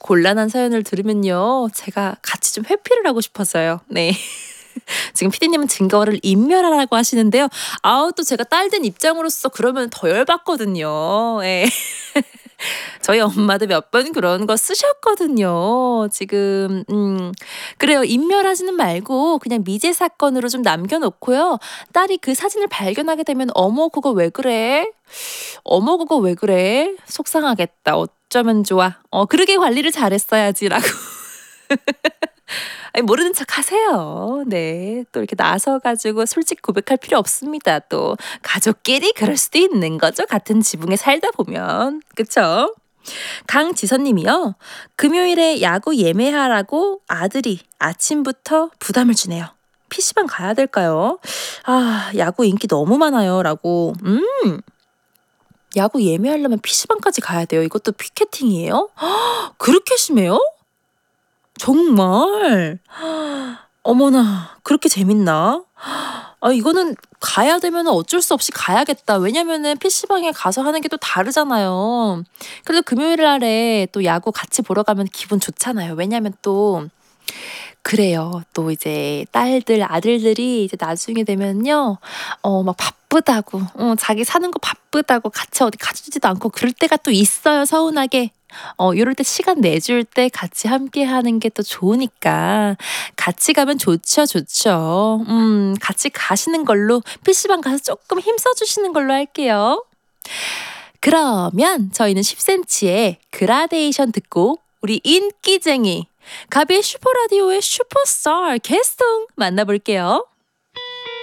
곤란한 사연을 들으면요. 제가 같이 좀 회피를 하고 싶어서요. 네. 지금 피디님은 증거를 인멸하라고 하시는데요. 아우 또 제가 딸 된 입장으로서 그러면 더 열받거든요. 예. 저희 엄마도 몇 번 그런 거 쓰셨거든요. 지금 그래요. 인멸하지는 말고 그냥 미제 사건으로 좀 남겨 놓고요. 딸이 그 사진을 발견하게 되면 "어머 그거 왜 그래? 어머 그거 왜 그래? 속상하겠다. 어쩌면 좋아. 그러게 관리를 잘했어야지."라고 아니 모르는 척하세요. 네. 또 이렇게 나서 가지고 솔직히 고백할 필요 없습니다. 또 가족끼리 그럴 수도 있는 거죠. 같은 지붕에 살다 보면. 그쵸? 강지선 님이요. 금요일에 야구 예매하라고 아들이 아침부터 부담을 주네요. PC방 가야 될까요? 아, 야구 인기 너무 많아요. 라고. 야구 예매하려면 PC방까지 가야 돼요. 이것도 피켓팅이에요? 그렇게 심해요? 정말? 어머나, 그렇게 재밌나? 아, 이거는 가야 되면 어쩔 수 없이 가야겠다. 왜냐면은 PC방에 가서 하는 게 또 다르잖아요. 그래도 금요일 날에 또 야구 같이 보러 가면 기분 좋잖아요. 왜냐면 또 그래요. 또 이제 딸들, 아들들이 이제 나중에 되면요. 막 바쁘다고, 자기 사는 거 바쁘다고 같이 어디 가주지도 않고 그럴 때가 또 있어요, 서운하게. 요럴 때 시간 내줄 때 같이 함께 하는 게 또 좋으니까 같이 가면 좋죠, 좋죠. 같이 가시는 걸로 PC방 가서 조금 힘써 주시는 걸로 할게요. 그러면 저희는 10cm의 그라데이션 듣고 우리 인기쟁이 가비의 슈퍼라디오의 슈퍼스타 게스트 만나볼게요.